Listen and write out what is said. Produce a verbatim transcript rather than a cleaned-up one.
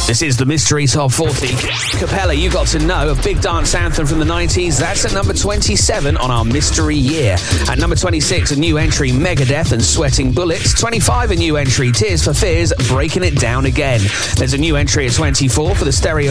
This is the Mystery Top forty. Capella, You Got to Know, a big dance anthem from the nineties. That's at number twenty-seven on our Mystery Year. At number twenty-six, a new entry, Megadeth and Sweating Bullets. twenty-five, a new entry, Tears for Fears, Breaking It Down Again. There's a new entry at twenty-four for the Stereo